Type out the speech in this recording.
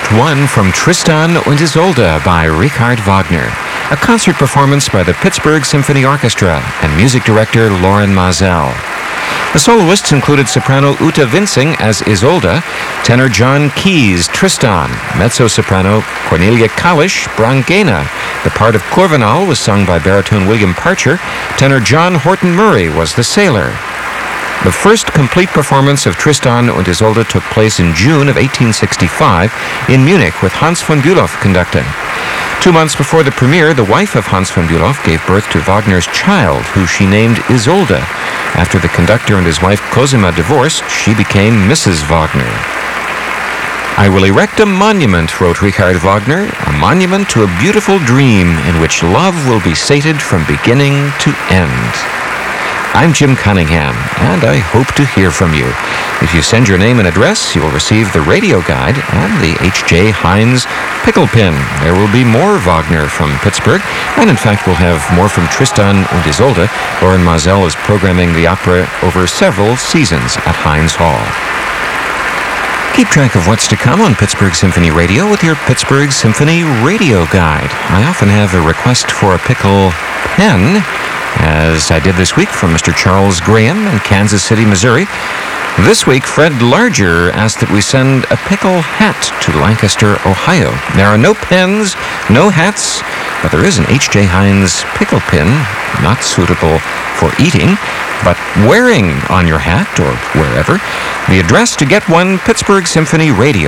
Act 1 from Tristan und Isolde by Richard Wagner, a concert performance by the Pittsburgh Symphony Orchestra and music director Loren Maazel. The soloists included soprano Uta Vinsing as Isolde, tenor John Keyes, Tristan, mezzo-soprano Cornelia Kalish, Brangena. The part of Corvinal was sung by baritone William Parcher. Tenor John Horton Murray was the sailor. The first complete performance of Tristan und Isolde took place in June of 1865 in Munich with Hans von Bülow conducting. 2 months before the premiere, the wife of Hans von Bülow gave birth to Wagner's child, who she named Isolde. After the conductor and his wife Cosima divorced, she became Mrs. Wagner. I will erect a monument, wrote Richard Wagner, a monument to a beautiful dream in which love will be sated from beginning to end. I'm Jim Cunningham, and I hope to hear from you. If you send your name and address, you will receive the radio guide and the H.J. Heinz pickle pin. There will be more Wagner from Pittsburgh, and in fact we'll have more from Tristan und Isolde. Loren Maazel is programming the opera over several seasons at Heinz Hall. Keep track of what's to come on Pittsburgh Symphony Radio with your Pittsburgh Symphony Radio Guide. I often have a request for a pickle pen, as I did this week from Mr. Charles Graham in Kansas City, Missouri. This week, Fred Larger asked that we send a pickle hat to Lancaster, Ohio. There are no pens, no hats, but there is an H.J. Heinz pickle pin, not suitable for eating, but wearing on your hat or wherever. The address to get one, Pittsburgh Symphony Radio.